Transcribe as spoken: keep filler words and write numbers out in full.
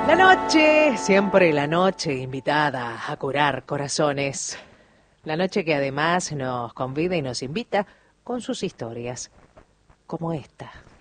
La noche, siempre la noche invitada a curar corazones. La noche que además nos convida y nos invita con sus historias, como esta.